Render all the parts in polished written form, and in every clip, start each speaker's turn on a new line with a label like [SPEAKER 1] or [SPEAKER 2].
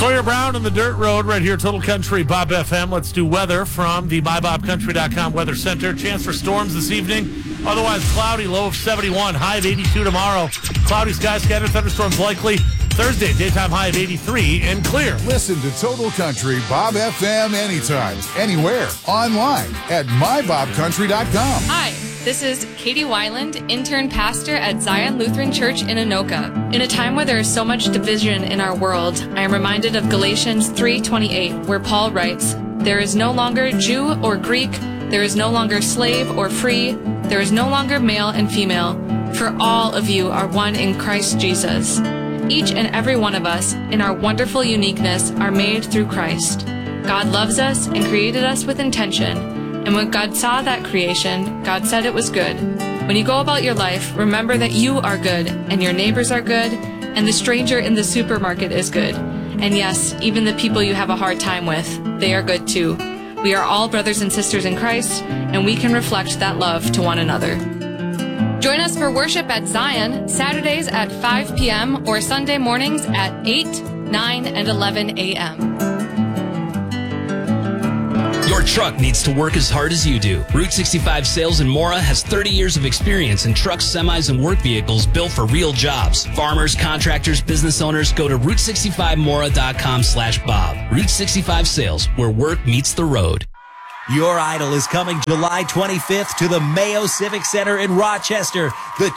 [SPEAKER 1] Sawyer Brown and the Dirt Road right here, Total Country, Bob FM. Let's do weather from the MyBobCountry.com Weather Center. Chance for storms this evening. Otherwise cloudy, low of 71, high of 82 tomorrow. Cloudy skies, scattered thunderstorms likely. Thursday, daytime high of 83 and clear.
[SPEAKER 2] Listen to Total Country, Bob FM, anytime, anywhere, online at MyBobCountry.com.
[SPEAKER 3] Hi, this is Katie Weiland, intern pastor at Zion Lutheran Church in Anoka. In a time where there is so much division in our world, I am reminded of Galatians 3:28, where Paul writes, "There is no longer Jew or Greek, there is no longer slave or free, there is no longer male and female, for all of you are one in Christ Jesus." Each and every one of us, in our wonderful uniqueness, are made through Christ. God loves us and created us with intention. And when God saw that creation, God said it was good. When you go about your life, remember that you are good, and your neighbors are good, and the stranger in the supermarket is good. And yes, even the people you have a hard time with, they are good too. We are all brothers and sisters in Christ, and we can reflect that love to one another. Join us for worship at Zion, Saturdays at 5 p.m. or Sunday mornings at 8, 9, and 11 a.m.
[SPEAKER 4] Your truck needs to work as hard as you do. Route 65 Sales in Mora has 30 years of experience in trucks, semis, and work vehicles built for real jobs. Farmers, contractors, business owners, go to Route65Mora.com/Bob. Route 65 Sales, where work meets the road.
[SPEAKER 5] Your Idol is coming July 25th to the Mayo Civic Center in Rochester. The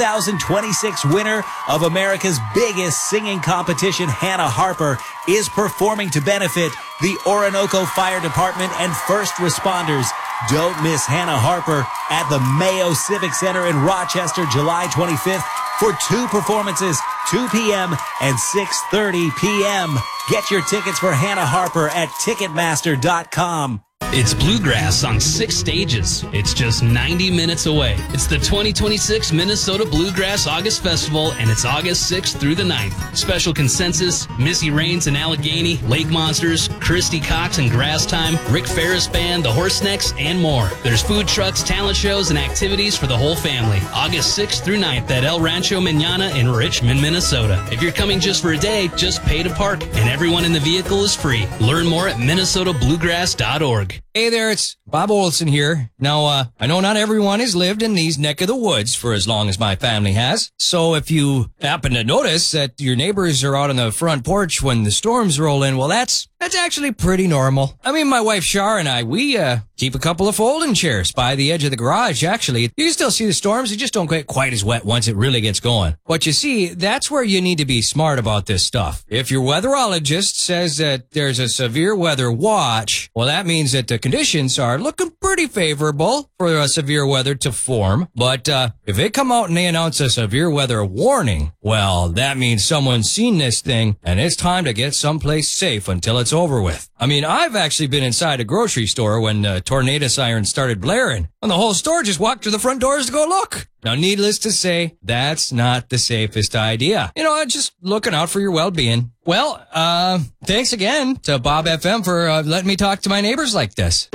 [SPEAKER 5] 2026 winner of America's biggest singing competition, Hannah Harper, is performing to benefit the Orinoco Fire Department and first responders. Don't miss Hannah Harper at the Mayo Civic Center in Rochester, July 25th for 2 performances, 2 p.m. and 6:30 p.m. Get your tickets for Hannah Harper at Ticketmaster.com.
[SPEAKER 4] It's Bluegrass on 6 stages. It's just 90 minutes away. It's the 2026 Minnesota Bluegrass August Festival, and it's August 6th through the 9th. Special Consensus, Missy Raines and Allegheny, Lake Monsters, Christy Cox and Grass Time, Rick Ferris Band, the Horsenecks, and more. There's food trucks, talent shows, and activities for the whole family. August 6th through 9th at El Rancho Manana in Richmond, Minnesota. If you're coming just for a day, just pay to park, and everyone in the vehicle is free. Learn more at minnesotabluegrass.org.
[SPEAKER 6] Hey there, it's Bob Olson here. Now, I know not everyone has lived in these neck of the woods for as long as my family has. So if you happen to notice that your neighbors are out on the front porch when the storms roll in, well, that's actually pretty normal. I mean, my wife Shar and I, we keep a couple of folding chairs by the edge of the garage, actually. You can still see the storms, they just don't get quite as wet once it really gets going. But you see, that's where you need to be smart about this stuff. If your weatherologist says that there's a severe weather watch, well, that means that the conditions are looking pretty favorable for severe weather to form. But if they come out and they announce a severe weather warning, well, that means someone's seen this thing, and it's time to get someplace safe until it's over with. I mean, I've actually been inside a grocery store when the tornado siren started blaring, and the whole store just walked to the front doors to go look. Now, needless to say, that's not the safest idea. You know, just looking out for your well-being. Well, thanks again to Bob FM for letting me talk to my neighbors like this.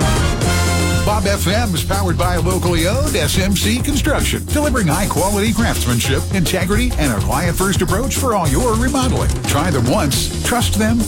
[SPEAKER 2] Bob FM is powered by locally owned SMC Construction, delivering high-quality craftsmanship, integrity, and a client-first approach for all your remodeling. Try them once, trust them